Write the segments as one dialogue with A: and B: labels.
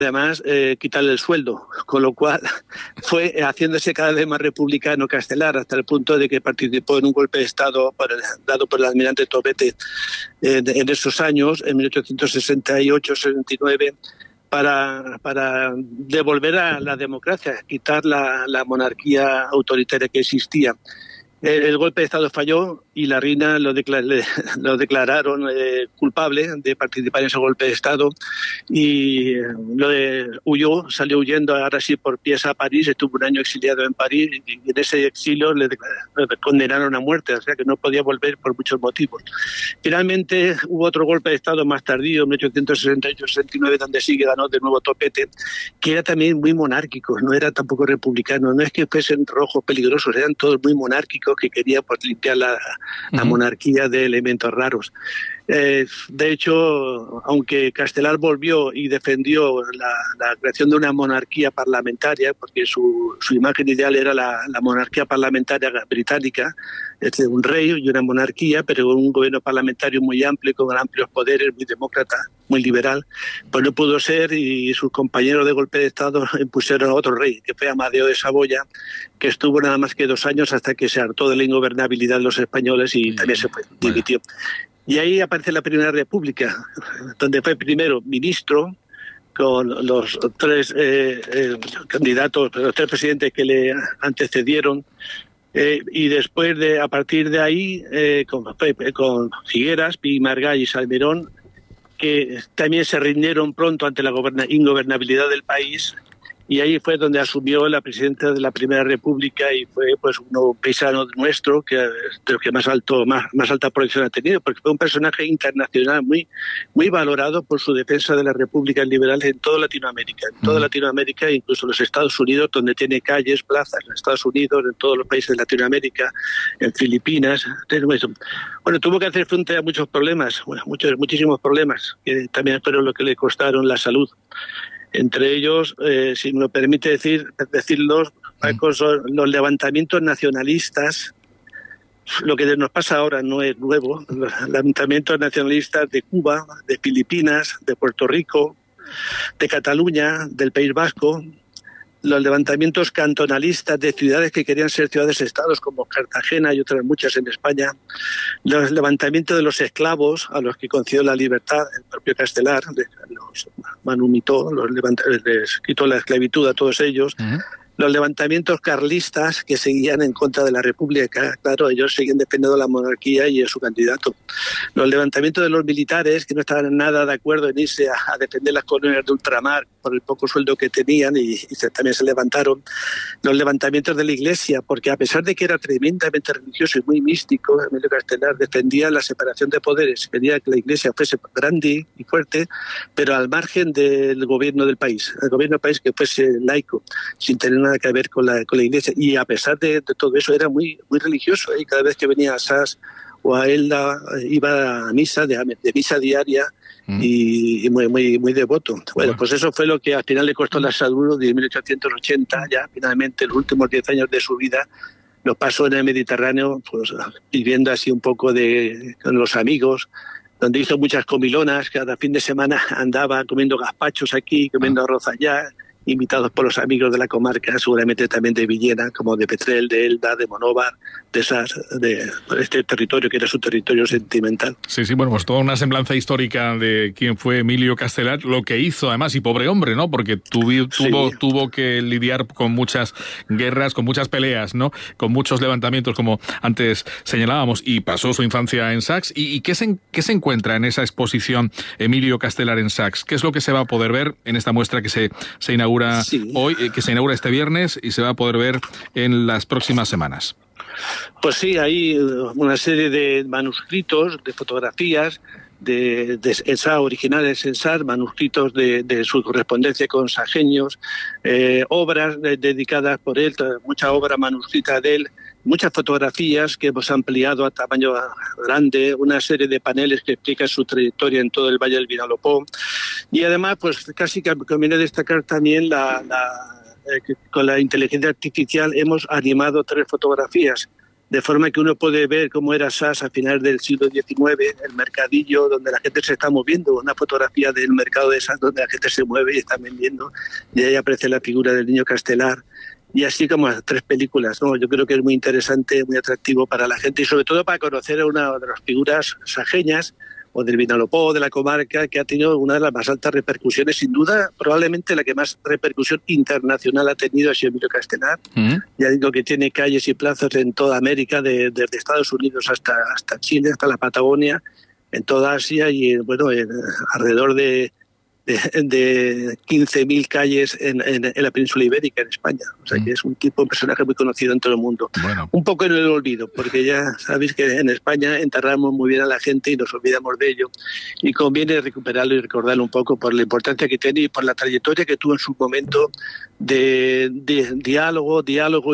A: además quitarle el sueldo, con lo cual fue haciéndose cada vez más republicano Castelar, hasta el punto de que participó en un golpe de Estado dado por el almirante Topete en esos años, en 1868-69, para devolver a la democracia, quitar la monarquía autoritaria que existía. El golpe de Estado falló y la reina lo declararon culpable de participar en ese golpe de Estado y salió huyendo ahora sí por pies a París, estuvo un año exiliado en París y en ese exilio le condenaron a muerte, o sea que no podía volver por muchos motivos. Finalmente hubo otro golpe de Estado más tardío, en 1868-69, donde sí que ganó de nuevo Topete, que era también muy monárquico, no era tampoco republicano, no es que fuesen rojos peligrosos, eran todos muy monárquicos que quería pues limpiar la monarquía de elementos raros. De hecho, aunque Castelar volvió y defendió la creación de una monarquía parlamentaria, porque su imagen ideal era la monarquía parlamentaria británica, es de un rey y una monarquía, pero un gobierno parlamentario muy amplio, con amplios poderes, muy demócrata, muy liberal, pues no pudo ser y sus compañeros de golpe de Estado impusieron a otro rey, que fue Amadeo de Saboya, que estuvo nada más que 2 años hasta que se hartó de la ingobernabilidad de los españoles y también se fue, dimitió. Y ahí aparece la Primera República, donde fue primero ministro, con los 3 candidatos, los 3 presidentes que le antecedieron, y después a partir de ahí, con Figueras, Pi Margall y Salmerón, que también se rindieron pronto ante la ingobernabilidad del país, y ahí fue donde asumió la presidencia de la Primera República y fue pues un paisano nuestro de los que más alta proyección ha tenido, porque fue un personaje internacional muy valorado por su defensa de las repúblicas liberales en toda Latinoamérica, incluso los Estados Unidos, donde tiene calles, plazas, en Estados Unidos, en todos los países de Latinoamérica, en Filipinas. Bueno, tuvo que hacer frente a muchos problemas, muchísimos problemas, que también fueron lo que le costaron la salud. Entre ellos, si me lo permite decirlos, son los levantamientos nacionalistas. Lo que nos pasa ahora no es nuevo. Los levantamientos nacionalistas de Cuba, de Filipinas, de Puerto Rico, de Cataluña, del País Vasco. Los levantamientos cantonalistas de ciudades que querían ser ciudades-estados, como Cartagena y otras muchas en España. Los levantamientos de los esclavos, a los que concedió la libertad el propio Castelar, los manumitó, les quitó la esclavitud a todos ellos. Los levantamientos carlistas que seguían en contra de la República, claro, ellos seguían defendiendo la monarquía y a su candidato. Los levantamientos de los militares, que no estaban nada de acuerdo en irse a defender las colonias de ultramar por el poco sueldo que tenían y también se levantaron. Los levantamientos de la Iglesia, porque a pesar de que era tremendamente religioso y muy místico, Emilio Castelar defendía la separación de poderes, quería que la Iglesia fuese grande y fuerte, pero al margen del gobierno del país, el gobierno del país que fuese laico, sin tener nada que ver con la Iglesia, y a pesar de todo eso era muy religioso, y cada vez que venía a Sas o a Elda iba a misa, de misa diaria, y muy devoto. Bueno, pues eso fue lo que al final le costó la salud de 1880, ya finalmente los últimos 10 años de su vida los pasó en el Mediterráneo, pues viviendo así un poco con los amigos, donde hizo muchas comilonas, cada fin de semana andaba comiendo gazpachos aquí, comiendo arroz allá, invitados por los amigos de la comarca, seguramente también de Villena, como de Petrel, de Elda, de Monóvar, de este territorio que era su territorio sentimental.
B: Sí, bueno, pues toda una semblanza histórica de quién fue Emilio Castelar, lo que hizo además, y pobre hombre, ¿no? Porque tuvo que lidiar con muchas guerras, con muchas peleas, ¿no? Con muchos levantamientos, como antes señalábamos, y pasó su infancia en Sax. ¿Y qué se encuentra en esa exposición Emilio Castelar en Sax? ¿Qué es lo que se va a poder ver en esta muestra que se inaugura hoy, que se inaugura este viernes y se va a poder ver en las próximas semanas?
A: Pues sí, hay una serie de manuscritos, de fotografías, de ensayos originales en Sas, manuscritos de su correspondencia con sajeños, obras dedicadas por él, mucha obra manuscrita de él, muchas fotografías que hemos ampliado a tamaño grande, una serie de paneles que explican su trayectoria en todo el Valle del Vinalopó, y además pues casi que conviene destacar también que con la inteligencia artificial hemos animado 3 fotografías de forma que uno puede ver cómo era Sas a finales del siglo XIX, el mercadillo donde la gente se está moviendo, una fotografía del mercado de Sas donde la gente se mueve y está vendiendo, y ahí aparece la figura del niño Castelar, y así como 3 películas, ¿no? Yo creo que es muy interesante, muy atractivo para la gente y sobre todo para conocer a una de las figuras sajeñas o del Vinalopó, de la comarca, que ha tenido una de las más altas repercusiones, sin duda, probablemente la que más repercusión internacional ha tenido ha sido Emilio Castelar. Ya digo que tiene calles y plazas en toda América, desde Estados Unidos hasta Chile, hasta la Patagonia, en toda Asia y bueno, alrededor de 15.000 calles en la península ibérica, en España. O sea que es un personaje muy conocido en todo el mundo. Bueno. Un poco en el olvido, porque ya sabéis que en España enterramos muy bien a la gente y nos olvidamos de ello. Y conviene recuperarlo y recordarlo un poco por la importancia que tiene y por la trayectoria que tuvo en su momento de diálogo,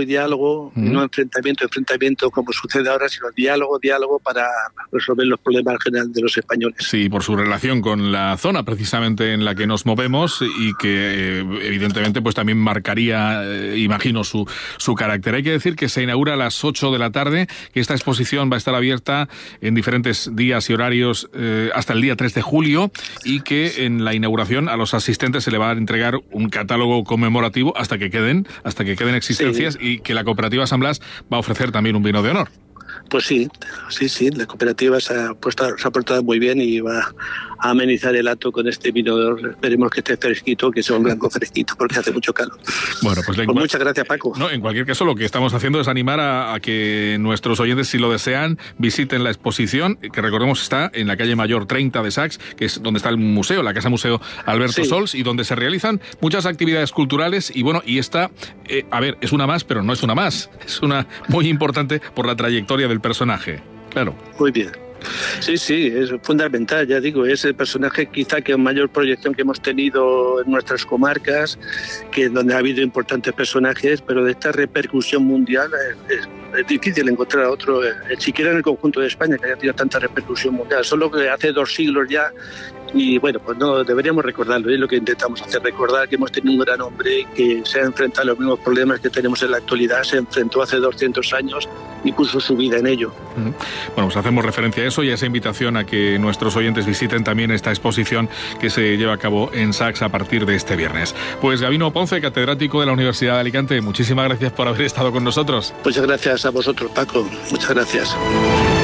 A: no enfrentamiento como sucede ahora, sino diálogo para resolver los problemas generales de los españoles.
B: Sí, por su relación con la zona precisamente en la que nos movemos y que evidentemente pues también marcaría, imagino, su carácter. Hay que decir que se inaugura a las 8 de la tarde, que esta exposición va a estar abierta en diferentes días y horarios hasta el día 3 de julio y que en la inauguración a los asistentes se le va a entregar un catálogo conmemorativo hasta que queden existencias, sí. Y que la cooperativa San Blas va a ofrecer también un vino de honor.
A: Pues sí, la cooperativa se ha portado muy bien y va a amenizar el acto con este vino de honor. Esperemos que esté fresquito, que sea un blanco fresquito, porque hace mucho calor.
B: Bueno, pues
A: muchas gracias, Paco.
B: No, en cualquier caso, lo que estamos haciendo es animar a que nuestros oyentes, si lo desean, visiten la exposición, que recordemos está en la calle Mayor 30 de Sax, que es donde está el museo, la Casa Museo Alberto Sols, y donde se realizan muchas actividades culturales. Y bueno, y esta, es una más, pero no es una más. Es una muy importante por la trayectoria del personaje. Claro.
A: Muy bien. Sí, es fundamental, ya digo, es el personaje quizá que mayor proyección que hemos tenido en nuestras comarcas, que donde ha habido importantes personajes, pero de esta repercusión mundial es difícil encontrar a otro, siquiera en el conjunto de España, que haya tenido tanta repercusión mundial, solo que hace 2 siglos ya. Y bueno, pues no, deberíamos recordarlo, es lo que intentamos hacer, recordar que hemos tenido un gran hombre que se ha enfrentado a los mismos problemas que tenemos en la actualidad, se enfrentó hace 200 años y puso su vida en ello.
B: Bueno, pues hacemos referencia a eso y a esa invitación a que nuestros oyentes visiten también esta exposición que se lleva a cabo en Sax a partir de este viernes. Pues Gabino Ponce, catedrático de la Universidad de Alicante, muchísimas gracias por haber estado con nosotros.
A: Muchas gracias a vosotros, Paco, muchas gracias.